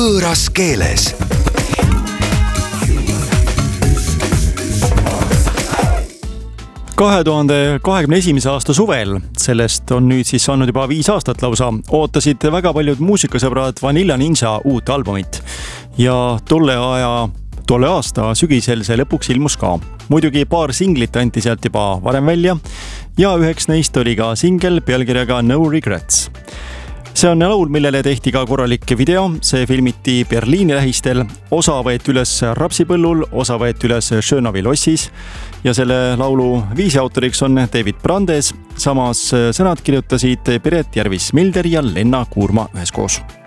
võõras keeles. ...2021. aasta suvel, sellest on nüüd siis saanud juba 5 aastat lausa, ootasid väga paljud muusikasõbrad Vanilla Ninja uut albumit. Ja tolle aasta sügisel see lõpuks ilmus ka. Muidugi paar singlit anti sealt juba varem välja ja üheks neist oli ka singel pealkirjaga No Regrets. See on laul, millele tehti ka korralik video, see filmiti Berliini lähistel, osa võeti üles Rapsipõllul, osa võeti üles Schönavi lossis ja selle laulu viisi autoriks on David Brandes, samas sõnad kirjutasid Piret Järvis-Milder ja Lenna Kuurma üheskoos.